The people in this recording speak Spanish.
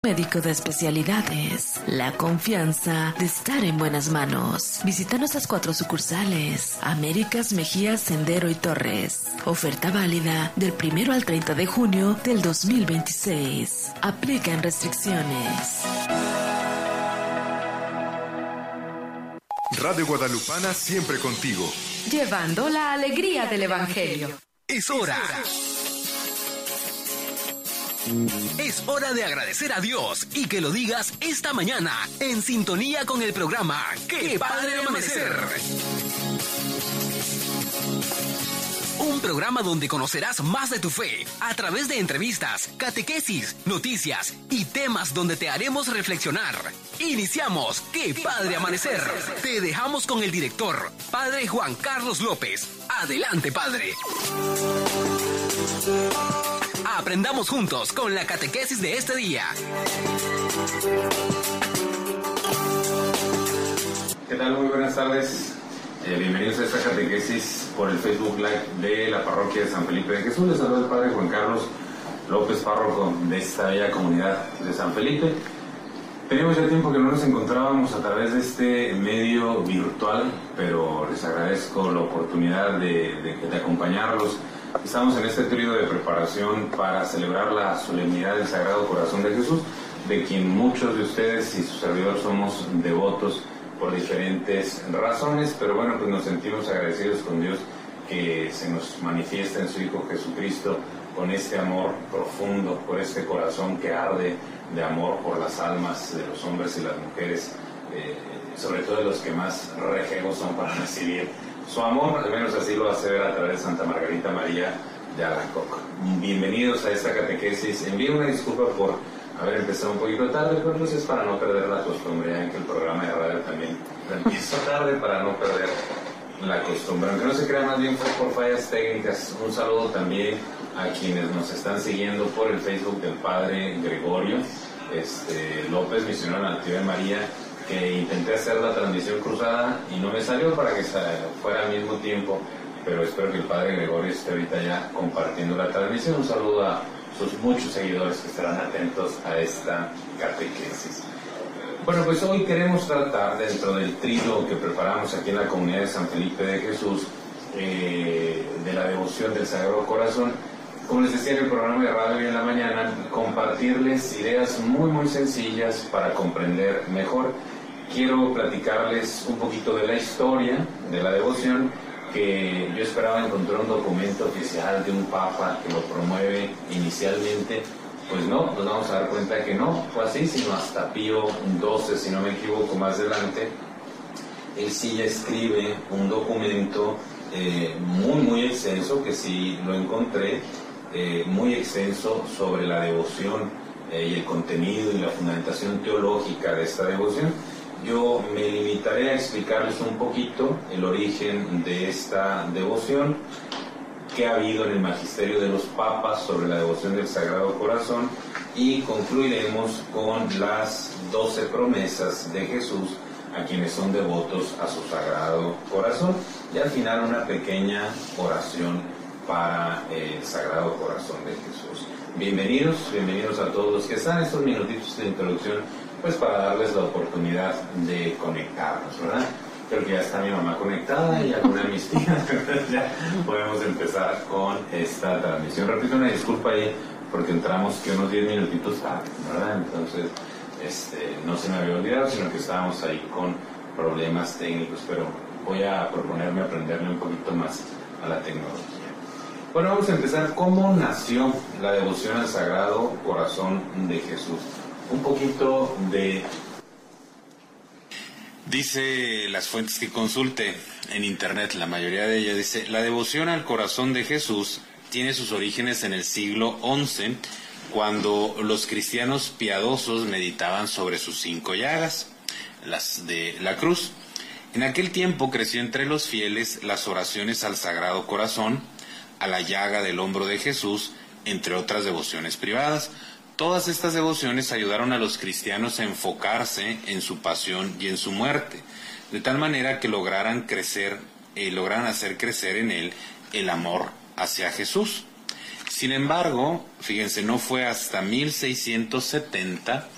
Médico de especialidades, la confianza de estar en buenas manos. Visita nuestras 4 sucursales: Américas, Mejía, Sendero y Torres. Oferta válida del 1 al 30 de junio del 2026. Aplican restricciones. Radio Guadalupana siempre contigo. Llevando la alegría del Evangelio. Es hora. Es hora de agradecer a Dios y que lo digas esta mañana en sintonía con el programa ¡Qué Padre Amanecer! Un programa donde conocerás más de tu fe a través de entrevistas, catequesis, noticias y temas donde te haremos reflexionar. Iniciamos ¡Qué Padre Amanecer! Te dejamos con el director, Padre Juan Carlos López. Adelante, Padre. Aprendamos juntos con la catequesis de este día. ¿Qué tal? Muy buenas tardes. Bienvenidos a esta catequesis por el Facebook Live de la parroquia de San Felipe de Jesús. Les saluda el Padre Juan Carlos López, párroco de esta bella comunidad de San Felipe. Teníamos ya tiempo que no nos encontrábamos a través de este medio virtual, pero les agradezco la oportunidad de acompañarlos. Estamos en este periodo de preparación para celebrar la solemnidad del Sagrado Corazón de Jesús, de quien muchos de ustedes y su servidor somos devotos por diferentes razones, pero bueno, pues nos sentimos agradecidos con Dios que se nos manifiesta en su Hijo Jesucristo con este amor profundo, por este corazón que arde de amor por las almas de los hombres y las mujeres, sobre todo de los que más rejegos son para recibir su amor. Al menos así lo hace ver a través de Santa Margarita María de Alacoc. Bienvenidos a esta catequesis. Envío una disculpa por haber empezado un poquito tarde, pero pues es para no perder la costumbre, ya que el programa de radio también empiezo tarde para no perder la costumbre. Aunque no se crea, más bien fue por fallas técnicas. Un saludo también a quienes nos están siguiendo por el Facebook del Padre Gregorio López, misionero Natividad de María, que intenté hacer la transmisión cruzada y no me salió para que fuera al mismo tiempo, pero espero que el Padre Gregorio esté ahorita ya compartiendo la transmisión. Un saludo a sus muchos seguidores que estarán atentos a esta catequesis. Bueno, pues hoy queremos tratar, dentro del trío que preparamos aquí en la comunidad de San Felipe de Jesús, de la devoción del Sagrado Corazón, como les decía en el programa de radio en la mañana, compartirles ideas muy muy sencillas para comprender mejor. Quiero platicarles un poquito de la historia de la devoción, que yo esperaba encontrar un documento oficial de un papa que lo promueve inicialmente. Pues no, nos vamos a dar cuenta que no fue así, sino hasta Pío XII, si no me equivoco, más adelante. Él sí ya escribe un documento muy muy extenso, que sí lo encontré, muy extenso sobre la devoción y el contenido y la fundamentación teológica de esta devoción. Yo me limitaré a explicarles un poquito el origen de esta devoción, qué ha habido en el magisterio de los papas sobre la devoción del Sagrado Corazón, y concluiremos con las 12 promesas de Jesús a quienes son devotos a su Sagrado Corazón, y al final una pequeña oración para el Sagrado Corazón de Jesús. Bienvenidos a todos los que están estos minutitos de introducción, pues para darles la oportunidad de conectarnos, ¿verdad? Creo que ya está mi mamá conectada y alguna de mis tías, ya podemos empezar con esta transmisión. Repito una disculpa ahí, porque entramos que unos 10 minutitos tarde, ¿verdad? Entonces, no se me había olvidado, sino que estábamos ahí con problemas técnicos, pero voy a proponerme aprenderle un poquito más a la tecnología. Bueno, vamos a empezar. ¿Cómo nació la devoción al Sagrado Corazón de Jesús? Un poquito de... Dice las fuentes que consulte en internet, la mayoría de ellas dice: la devoción al corazón de Jesús tiene sus orígenes en el siglo XI, cuando los cristianos piadosos meditaban sobre sus 5 llagas, las de la cruz. En aquel tiempo creció entre los fieles las oraciones al Sagrado Corazón, a la llaga del hombro de Jesús, entre otras devociones privadas. Todas estas devociones ayudaron a los cristianos a enfocarse en su pasión y en su muerte, de tal manera que lograran hacer crecer en él el amor hacia Jesús. Sin embargo, fíjense, no fue hasta 1670